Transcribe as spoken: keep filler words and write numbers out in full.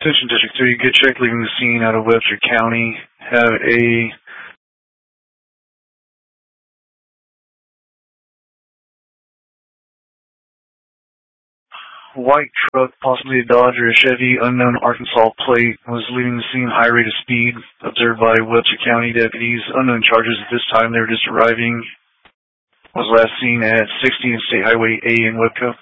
Attention District three, good check leaving the scene out of Webster County. Have a white truck, possibly a Dodge or a Chevy, unknown Arkansas plate, was leaving the scene high rate of speed, observed by Webster County deputies. Unknown charges at this time, they were just arriving. Was last seen at sixty and State Highway A in Webco.